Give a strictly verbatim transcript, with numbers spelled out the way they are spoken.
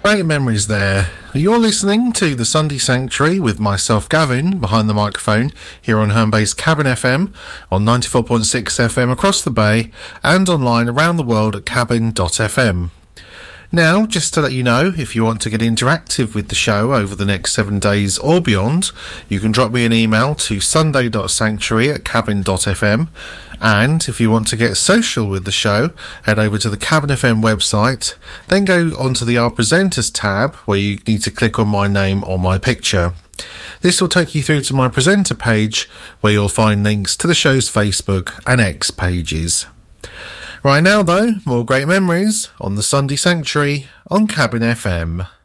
Great memories there. You're listening to the Sunday Sanctuary with myself, Gavin, behind the microphone here on Home-Based Cabin F M on ninety-four point six F M across the bay and online around the world at cabin dot f m. Now, just to let you know, if you want to get interactive with the show over the next seven days or beyond, you can drop me an email to sunday dot sanctuary at cabin dot f m. And if you want to get social with the show, head over to the Cabin F M website, then go onto the Our Presenters tab, where you need to click on my name or my picture. This will take you through to my presenter page, where you'll find links to the show's Facebook and X pages. Right now, though, more great memories on the Sunday Sanctuary on Cabin F M.